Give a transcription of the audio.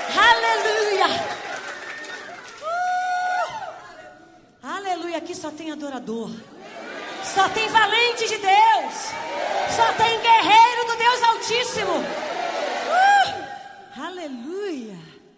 Aleluia. Aleluia. Aqui só tem adorador. Só tem valente de Deus. Só tem guerreiro do Deus Altíssimo. Aleluia.